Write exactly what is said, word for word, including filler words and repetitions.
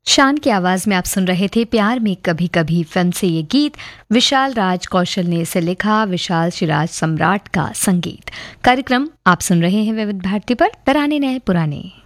शान की आवाज में आप सुन रहे थे प्यार में कभी कभी फिल्म से ये गीत। विशाल राज कौशल ने इसे लिखा, विशाल शिराज सम्राट का संगीत। कार्यक्रम आप सुन रहे हैं विविध भारती पर, तराने नए पुराने।